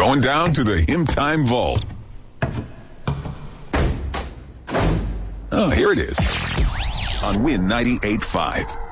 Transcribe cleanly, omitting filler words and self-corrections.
Going down to the Hymn Time Vault. Oh, here it is. On Win 98.5.